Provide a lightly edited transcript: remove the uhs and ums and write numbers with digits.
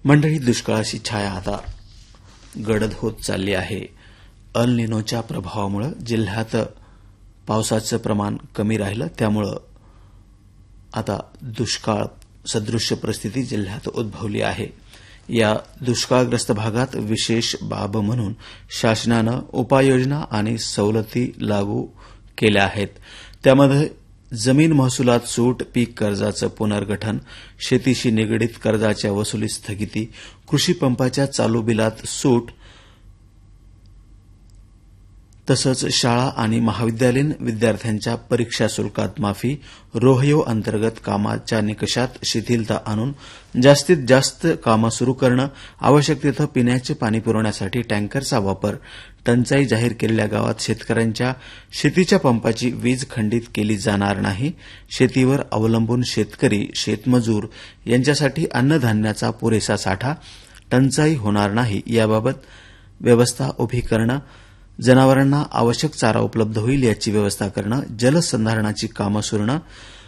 मंडळी, दुष्काळाची छाया आता गडद होत चालली आहे. अल निनोच्या प्रभावामुळे जिल्ह्यात पावसाचं प्रमाण कमी राहिलं, त्यामुळे आता दुष्काळ सदृश्य परिस्थिती जिल्ह्यात उद्भवली आहे. या दुष्काळग्रस्त भागात विशेष बाब म्हणून शासनानं उपाययोजना आणि सवलती लागू केल्या आहेत. त्यामध्ये जमीन महसुलात सूट, पीक कर्जाचं पुनर्गठन, शेतीशी निगडीत कर्जाच्या वसुलीत स्थगिती, कृषी पंपाच्या चालू बिलात सूट, तसंच शाळा आणि महाविद्यालयीन विद्यार्थ्यांच्या परीक्षा शुल्कात माफी, रोहयो अंतर्गत कामाच्या निकषात शिथिलता आणून जास्तीत जास्त कामं सुरू करणं, आवश्यक तिथं पिण्याचे पाणी पुरवण्यासाठी टँकरचा वापर, टंचाई जाहीर केलेल्या गावात शेतकऱ्यांच्या शेतीच्या पंपाची वीज खंडित केली जाणार नाही, शेतीवर अवलंबून शेतकरी, शेतमजूर यांच्यासाठी अन्नधान्याचा पुरेसा साठा, टंचाई होणार नाही याबाबत व्यवस्था उभी करणं, जनावरांना आवश्यक चारा उपलब्ध होईल याची व्यवस्था करणं, जलसंधारणाची कामं सुरू